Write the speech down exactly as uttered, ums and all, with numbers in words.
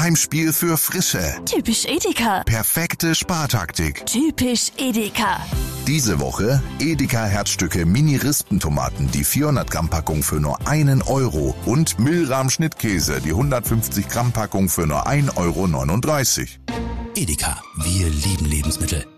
Heimspiel für Frische. Typisch Edeka. Perfekte Spartaktik. Typisch Edeka. Diese Woche Edeka Herzstücke Mini-Rispentomaten, die vierhundert Gramm Packung für nur einen Euro und Milram Schnittkäse, die hundertfünfzig Gramm Packung für nur ein Euro neununddreißig. Edeka, wir lieben Lebensmittel.